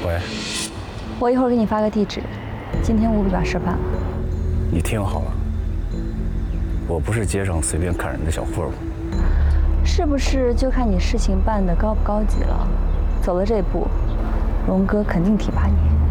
喂， 我一会儿给你发个地址，今天务必把事办了。 你听好了，我不是街上随便看人的小混混。 是不是就看你事情办得高不高级了？走了这步，龙哥肯定提拔你。